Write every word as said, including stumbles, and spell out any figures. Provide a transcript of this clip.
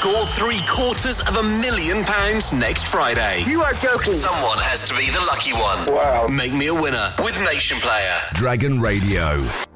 score three quarters of a million pounds next Friday. You are joking. Someone has to be the lucky one. Wow. Make me a winner with Nation Player. Dragon Radio.